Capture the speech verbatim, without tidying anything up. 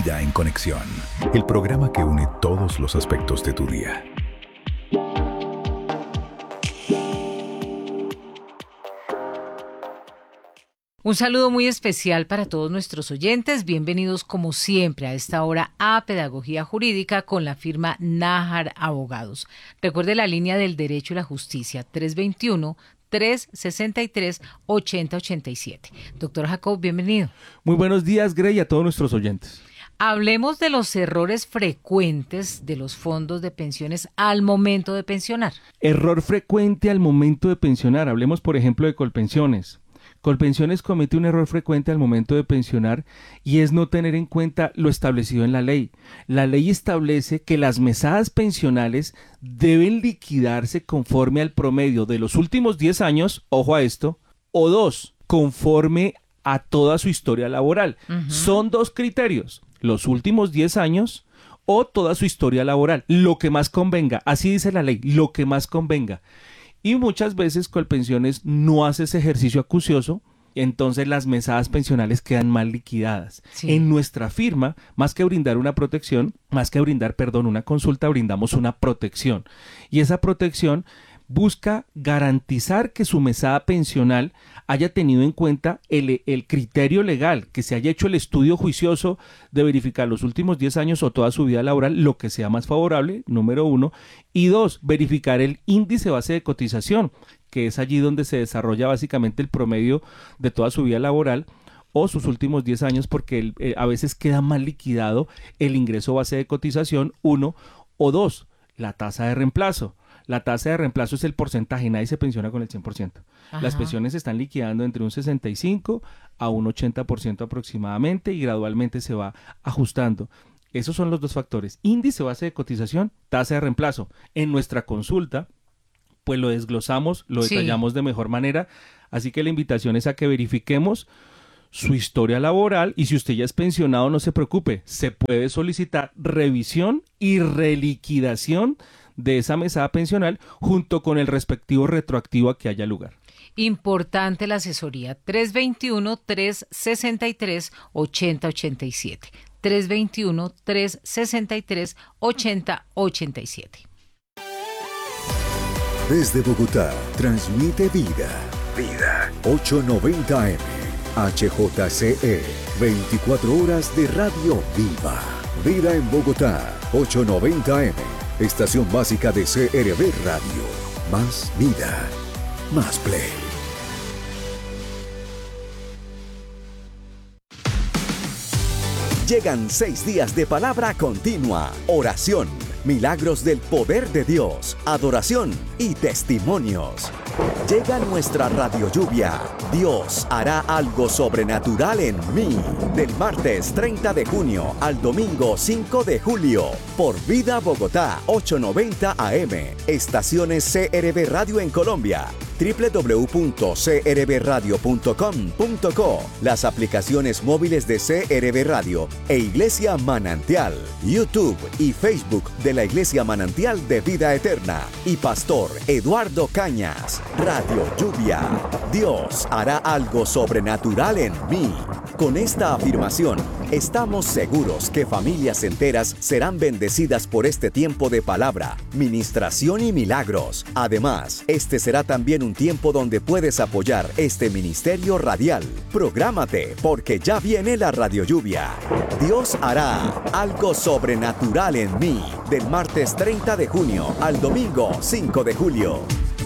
Vida en Conexión, el programa que une todos los aspectos de tu día. Un saludo muy especial para todos nuestros oyentes. Bienvenidos como siempre a esta hora a Pedagogía Jurídica con la firma Nájar Abogados. Recuerde la línea del derecho y la justicia tres dos uno, tres seis tres, ocho cero ocho siete. Doctor Jacob, bienvenido. Muy buenos días, Grey, y a todos nuestros oyentes. Hablemos de los errores frecuentes de los fondos de pensiones al momento de pensionar. Error frecuente al momento de pensionar. Hablemos, por ejemplo, de Colpensiones. Colpensiones comete un error frecuente al momento de pensionar y es no tener en cuenta lo establecido en la ley. La ley establece que las mesadas pensionales deben liquidarse conforme al promedio de los últimos diez años, ojo a esto, o dos, conforme a toda su historia laboral. Uh-huh. Son dos criterios, los últimos diez años o toda su historia laboral, lo que más convenga, así dice la ley, lo que más convenga. Y muchas veces Colpensiones no hace ese ejercicio acucioso, entonces las mesadas pensionales quedan mal liquidadas. Sí. En nuestra firma, más que brindar una protección, más que brindar, perdón, una consulta, brindamos una protección. Y esa protección busca garantizar que su mesada pensional haya tenido en cuenta el, el criterio legal, que se haya hecho el estudio juicioso de verificar los últimos diez años o toda su vida laboral, lo que sea más favorable, número uno, y dos, verificar el índice base de cotización, que es allí donde se desarrolla básicamente el promedio de toda su vida laboral, o sus últimos diez años, porque el, eh, a veces queda mal liquidado el ingreso base de cotización, uno, o dos, la tasa de reemplazo. La tasa de reemplazo es el porcentaje, nadie se pensiona con el cien por ciento. Ajá. Las pensiones se están liquidando entre un sesenta y cinco a un ochenta por ciento aproximadamente y gradualmente se va ajustando. Esos son los dos factores, índice base de cotización, tasa de reemplazo. En nuestra consulta, pues lo desglosamos, lo detallamos sí. de mejor manera, así que la invitación es a que verifiquemos su historia laboral y si usted ya es pensionado, no se preocupe, se puede solicitar revisión y reliquidación de esa mesada pensional junto con el respectivo retroactivo a que haya lugar. Importante la asesoría, tres dos uno, tres seis tres, ocho cero ocho siete, tres dos uno, tres seis tres, ocho cero ocho siete. Desde Bogotá, transmite Vida, Vida, ochocientos noventa A M, H J C E, veinticuatro horas de radio viva. Vida en Bogotá, ochocientos noventa A M. Estación básica de C R V Radio. Más vida, más play. Llegan seis días de palabra continua, oración, milagros del poder de Dios, adoración y testimonios. Llega nuestra radio lluvia. Dios hará algo sobrenatural en mí. Del martes treinta de junio al domingo cinco de julio. Por Vida Bogotá, ochocientos noventa A M. Estaciones C R V Radio en Colombia. doble u doble u doble u punto c r v radio punto com punto co. Las aplicaciones móviles de C R V Radio e Iglesia Manantial. YouTube y Facebook de la Iglesia Manantial de Vida Eterna. Y Pastor Eduardo Cañas. Radio Lluvia. Dios hará algo sobrenatural en mí. Con esta afirmación, estamos seguros que familias enteras serán bendecidas por este tiempo de palabra, ministración y milagros. Además, este será también un tiempo donde puedes apoyar este ministerio radial. Prográmate, porque ya viene la Radio Lluvia. Dios hará algo sobrenatural en mí. Del martes treinta de junio al domingo cinco de julio.